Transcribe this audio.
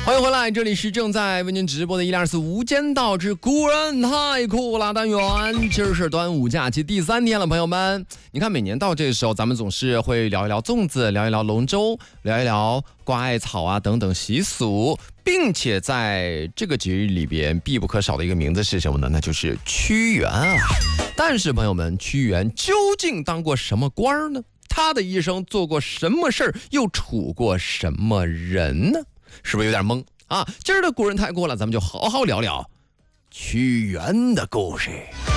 欢迎回来，这里是正在为您直播的1224无间道之古人太酷了单元。今儿是端午假期第3天了，朋友们，你看每年到这个时候，咱们总是会聊一聊粽子，聊一聊龙舟，聊一聊挂艾草啊等等习俗，并且在这个节日里边必不可少的一个名字是什么呢？那就是屈原啊。但是朋友们，屈原究竟当过什么官呢？他的一生做过什么事儿，又处过什么人呢？是不是有点懵啊？今儿的古人太酷了，咱们就好好聊聊屈原的故事。